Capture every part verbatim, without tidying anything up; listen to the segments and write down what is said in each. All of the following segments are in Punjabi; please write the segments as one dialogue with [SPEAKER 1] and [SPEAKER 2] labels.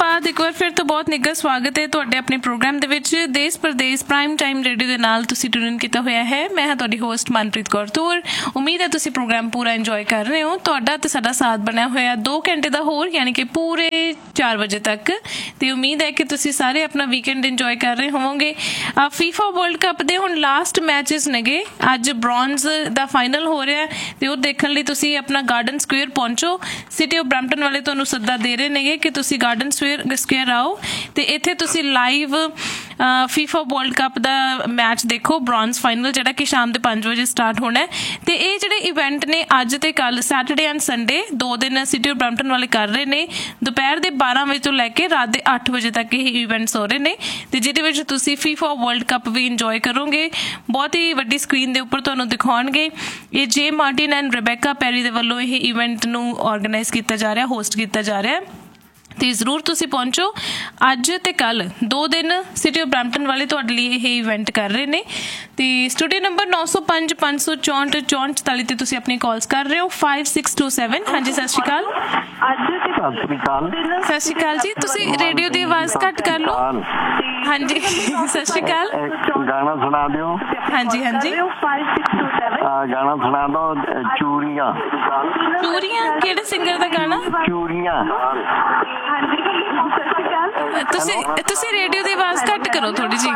[SPEAKER 1] बाद एक बार फिर तो बहुत निੱਘਾ स्वागत है ਤੁਹਾਡੇ ਆਪਣੇ ਪ੍ਰੋਗਰਾਮ ਦੇ ਵਿੱਚ ਦੇਸ਼ ਪ੍ਰਦੇਸ਼ ਪ੍ਰਾਈਮ ਟਾਈਮ ਰੇਡੀਓ ਦੇ ਨਾਲ ਤੁਸੀਂ ਟਿਊਨ ਕੀਤਾ ਹੋਇਆ ਹੈ। ਮੈਂ ਹਾਂ ਤੁਹਾਡੀ ਹੋਸਟ ਮਨਪ੍ਰੀਤ ਕੌਰ ਤੂਰ। ਉਮੀਦ ਹੈ ਤੁਸੀਂ ਪ੍ਰੋਗਰਾਮ ਪੂਰਾ ਇੰਜੋਏ ਕਰ ਰਹੇ ਹੋ। ਤੁਹਾਡਾ ਤੇ ਸਾਡਾ ਸਾਥ ਬਣਿਆ ਹੋਇਆ ਦੋ ਘੰਟੇ ਦਾ ਹੋਰ ਯਾਨੀ ਕਿ ਪੂਰੇ ਚਾਰ ਵਜੇ ਤੱਕ ਤੇ ਉਮੀਦ ਹੈ ਕਿ ਤੁਸੀਂ ਸਾਰੇ ਆਪਣਾ ਵੀਕਐਂਡ ਇੰਜੋਏ ਕਰ ਰਹੇ ਹੋਵੋਗੇ। ਫੀਫਾ ਵਰਲਡ ਕੱਪ ਦੇ ਹੁਣ ਲਾਸਟ ਮੈਚਸ ਨੇਗੇ। ਅੱਜ ਬ੍ਰੌਂਜ਼ ਦਾ ਫਾਈਨਲ ਹੋ ਰਿਹਾ ਤੇ ਉਹ ਦੇਖਣ ਲਈ ਤੁਸੀਂ ਆਪਣਾ ਗਾਰਡਨ ਸਕੁਏਅਰ ਪਹੁੰਚੋ। ਸਿਟੀ ਆਫ ਬਰੈਂਪਟਨ ਵਾਲੇ ਤੁਹਾਨੂੰ ਸੱਦਾ ਦੇ ਰਹੇ ਨੇਗੇ ਕਿ ਤੁਸੀਂ ਗਾਰਡਨ ਸਕੁਏਅਰ ਸਕੁਏਅਰ ਆਓ ਤੇ ਇੱਥੇ ਤੁਸੀਂ ਲਾਈਵ ਫੀਫਾ ਵਰਲਡ ਕੱਪ ਦਾ ਮੈਚ ਦੇਖੋ। ਬ੍ਰੌਂਜ਼ ਫਾਈਨਲ ਜਿਹੜਾ ਕਿ ਸ਼ਾਮ ਦੇ ਪੰਜ ਵਜੇ ਸਟਾਰਟ ਹੋਣਾ ਤੇ ਇਹ ਜਿਹੜੇ ਇਵੈਂਟ ਨੇ ਅੱਜ ਤੇ ਕੱਲ ਸੈਟਰਡੇ ਐਂਡ ਸੰਡੇ ਦੋ ਦਿਨ ਸਿਟੀ ਆਫ ਬਰੈਂਪਟਨ ਵਾਲੇ ਕਰ ਰਹੇ ਨੇ। ਦੁਪਹਿਰ ਦੇ ਬਾਰਾਂ ਵਜੇ ਤੋਂ ਲੈ ਕੇ ਰਾਤ ਦੇ ਅੱਠ ਵਜੇ ਤੱਕ ਇਹ ਇਵੈਂਟਸ ਹੋ ਰਹੇ ਨੇ ਤੇ ਜਿਹਦੇ ਵਿੱਚ ਤੁਸੀਂ ਫੀਫਾ ਵਰਲਡ ਕੱਪ ਵੀ ਇੰਜੋਏ ਕਰੋਗੇ। ਬਹੁਤ ਹੀ ਵੱਡੀ ਸਕਰੀਨ ਦੇ ਉੱਪਰ ਤੁਹਾਨੂੰ ਦਿਖਾਉਣਗੇ। ਇਹ ਜੇ ਮਾਰਟਿਨ ਐਂਡ ਰੈਬੇਕਾ ਪੈਰੀ ਦੇ ਵੱਲੋਂ ਇਹ ਇਵੈਂਟ ਨੂੰ ਆਰਗੇਨਾਈਜ਼ ਕੀਤਾ ਜਾ ਰਿਹਾ, ਹੋਸਟ ਕੀਤਾ ਜਾ ਰਿਹਾ ਤੇ ਜ਼ਰੂਰ ਤੁਸੀਂ ਪਹੁੰਚੋ। ਅੱਜ ਤੇ ਕੱਲ ਦੋ ਦਿਨ ਸਿਟੀ ਆਫ ਬਰੈਂਪਟਨ ਵਾਲੇ ਤੁਹਾਡੇ ਲਈ ਇਹ ਇਵੈਂਟ ਕਰ ਰਹੇ ਨੇ ਤੇ ਸਟੂਡੀਓ ਨੰਬਰ ਨੌ ਸੌ ਪੰਜ ਪੰਜ ਸੌ ਚੌਂਹਠ ਚੌਂਹਠ ਚੁਤਾਲੀ ਤੇ ਤੁਸੀਂ ਆਪਣੀ ਕਾਲਸ ਕਰ ਰਹੇ ਹੋ ਫਾਈਵ ਸਿਕਸ ਟੂ ਸੈਵਨ। ਹਾਂਜੀ ਸਤਿ ਸ਼੍ਰੀ ਅਕਾਲ। ਸਤਿ ਸ਼੍ਰੀ ਅਕਾਲ ਜੀ। ਤੁਸੀਂ ਰੇਡੀਓ ਦੀ ਆਵਾਜ਼ ਘੱਟ ਕਰ ਲਓ। ਹਾਂਜੀ ਸਤਿ ਸ਼੍ਰੀ ਅਕਾਲ।
[SPEAKER 2] ਗਾਣਾ ਸੁਣਾ ਦਿਓ।
[SPEAKER 1] ਹਾਂਜੀ ਹਾਂਜੀ
[SPEAKER 2] ਗਾਣਾ ਸੁਣਾ ਦਿਓ। ਚੂੜੀਆਂ।
[SPEAKER 1] ਚੂੜੀਆਂ ਕਿਹੜੇ ਸਿੰਗਰ ਦਾ ਗਾਣਾ?
[SPEAKER 2] ਚੂੜੀਆਂ।
[SPEAKER 1] ਤੁਸੀਂ ਤੁਸੀਂ ਰੇਡੀਓ ਦੀ ਆਵਾਜ਼ ਘੱਟ ਕਰੋ ਥੋੜੀ ਜੀ।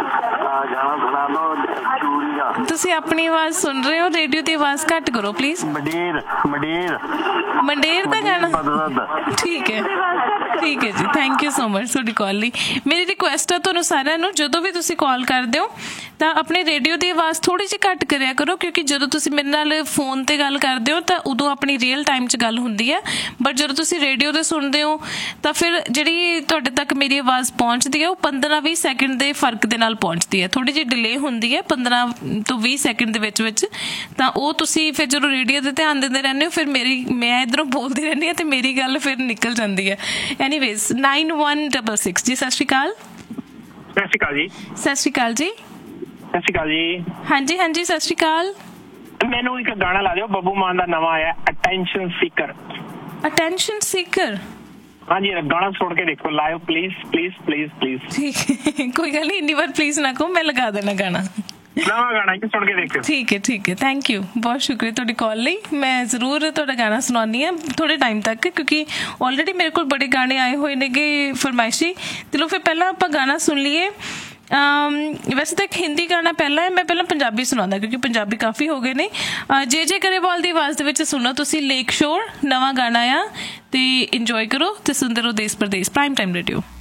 [SPEAKER 1] ਤੁਸੀਂ ਆਪਣੀ ਆਵਾਜ਼ ਸੁਣ ਰਹੇ ਹੋ, ਰੇਡੀਓ ਦੀ ਆਵਾਜ਼ ਘੱਟ ਕਰੋ ਪਲੀਜ਼।
[SPEAKER 2] ਮੰਡੇਰ ਮੰਡੇਰ
[SPEAKER 1] ਮੰਡੇਰ ਦਾ ਗਾਣਾ ਠੀਕ ਹੈ ਠੀਕ ਹੈ ਜੀ। ਥੈਂਕ ਯੂ ਸੋ ਮਚ ਤੁਹਾਡੀ ਕਾਲ ਲਈ। ਮੇਰੀ ਰਿਕੁਐਸਟ ਆ ਤੁਹਾਨੂੰ ਸਾਰਿਆਂ ਨੂੰ, ਜਦੋਂ ਵੀ ਤੁਸੀਂ ਕਾਲ ਕਰਦੇ ਹੋ ਤਾਂ ਆਪਣੇ ਰੇਡੀਓ ਦੀ ਆਵਾਜ਼ ਥੋੜ੍ਹੀ ਜਿਹੀ ਘੱਟ ਕਰਿਆ ਕਰੋ ਕਿਉਂਕਿ ਜਦੋਂ ਤੁਸੀਂ ਮੇਰੇ ਨਾਲ ਫੋਨ 'ਤੇ ਗੱਲ ਕਰਦੇ ਹੋ ਤਾਂ ਉਦੋਂ ਆਪਣੀ ਰੀਅਲ ਟਾਈਮ 'ਚ ਗੱਲ ਹੁੰਦੀ ਹੈ, ਬਟ ਜਦੋਂ ਤੁਸੀਂ ਰੇਡੀਓ 'ਤੇ ਸੁਣਦੇ ਹੋ ਤਾਂ ਫਿਰ ਜਿਹੜੀ ਤੁਹਾਡੇ ਤੱਕ ਮੇਰੀ ਆਵਾਜ਼ ਪਹੁੰਚਦੀ ਹੈ ਉਹ ਪੰਦਰਾਂ ਵੀਹ ਸੈਕਿੰਡ ਦੇ ਫਰਕ ਦੇ ਨਾਲ ਪਹੁੰਚਦੀ ਹੈ। ਥੋੜ੍ਹੀ ਜਿਹੀ ਡਿਲੇ ਹੁੰਦੀ ਹੈ ਪੰਦਰਾਂ ਤੋਂ ਵੀਹ ਸੈਕਿੰਡ ਦੇ ਵਿੱਚ ਵਿੱਚ। ਤਾਂ ਉਹ ਤੁਸੀਂ ਫਿਰ ਜਦੋਂ ਰੇਡੀਓ 'ਤੇ ਧਿਆਨ ਦਿੰਦੇ ਰਹਿੰਦੇ ਹੋ ਫਿਰ ਮੇਰੀ ਮੈਂ ਇੱਧਰੋਂ ਬੋਲਦੀ ਰਹਿੰਦੀ ਹਾਂ ਅਤੇ ਮੇਰੀ ਗੱਲ ਫਿਰ ਨਿਕਲ ਜਾਂਦੀ ਹੈ। Anyways nine one double six G. ਸਤਿ ਸ਼੍ਰੀ ਅਕਾਲ।
[SPEAKER 3] ਸਤਿ ਸ਼੍ਰੀ ਅਕਾਲ ਜੀ।
[SPEAKER 1] ਸਤਿ ਸ਼੍ਰੀ ਅਕਾਲ ਜੀ।
[SPEAKER 3] ਸਤਿ ਸ਼੍ਰੀ ਅਕਾਲ ਜੀ।
[SPEAKER 1] ਹਾਂਜੀ ਹਾਂਜੀ ਸਤਿ ਸ਼੍ਰੀ ਅਕਾਲ।
[SPEAKER 3] ਮੈਨੂੰ ਇੱਕ ਗਾਣਾ ਲਾ ਦਿਓ, ਬੱਬੂ ਮਾਨ ਦਾ ਨਵਾਂ ਆਇਆ ਅਟੈਂਸ਼ਨ ਸੀਕਰ।
[SPEAKER 1] ਅਟੈਂਸ਼ਨ ਸੀਕਰ।
[SPEAKER 3] ਹਾਂਜੀ ਗਾਣਾ ਸੁਣ ਕੇ ਦੇਖੋ, ਲਾਇਓ ਪਲੀਜ਼ ਪਲੀਜ਼ ਪਲੀਜ਼ ਪਲੀਜ਼।
[SPEAKER 1] ਠੀਕ ਕੋਈ ਗੱਲ ਨਹੀਂ, ਇੰਨੀ ਵਾਰ ਪਲੀਜ਼ ਨਾ ਕਹੋ, ਮੈਂ ਲਗਾ ਦੇਣਾ ਗਾਣਾ।
[SPEAKER 3] ਨਵਾਂ ਗਾਣਾ ਕਿ ਸੁਣ ਕੇ ਦੇਖਿਓ। ਠੀਕ
[SPEAKER 1] ਹੈ ਠੀਕ ਹੈ ਥੈਂਕ ਯੂ, ਬਹੁਤ ਸ਼ੁਕਰੀਆ ਤੁਹਾਡੀ ਕਾਲ ਲਈ। ਮੈਂ ਜ਼ਰੂਰ ਤੁਹਾਡਾ ਗਾਣਾ ਸੁਣਾਉਂਦੀ ਹਾਂ ਥੋੜ੍ਹੇ ਟਾਈਮ ਤੱਕ ਕਿਉਂਕਿ ਆਲਰੇਡੀ ਮੇਰੇ ਕੋਲ ਬੜੇ ਗਾਣੇ ਆਏ ਹੋਏ ਨੇਗੇ ਫਰਮਾਇਸ਼ੀ। ਚਲੋ ਫਿਰ ਪਹਿਲਾਂ ਆਪਾਂ ਗਾਣਾ ਸੁਣ ਲਈਏ। ਵੈਸੇ ਤਾਂ ਇੱਕ ਹਿੰਦੀ ਗਾਣਾ ਪਹਿਲਾਂ ਹੈ, ਮੈਂ ਪਹਿਲਾਂ ਪੰਜਾਬੀ ਸੁਣਾਉਂਦਾ ਕਿਉਂਕਿ ਪੰਜਾਬੀ ਕਾਫੀ ਹੋ ਗਏ ਨੇ। ਜੇ ਜੇ ਗਰੇਵਾਲ ਦੀ ਆਵਾਜ਼ ਦੇ ਵਿੱਚ ਸੁਣੋ ਤੁਸੀਂ ਲੇਕ ਸ਼ੋਰ, ਨਵਾਂ ਗਾਣਾ ਆ ਤੇ ਇੰਜੋਏ ਕਰੋ ਤੇ ਸੁਣਦੇ ਰਹੋ ਦੇਸ਼ ਪ੍ਰਦੇਸ਼ ਪ੍ਰਾਈਮ ਟਾਈਮ ਰੇਡੀਓ।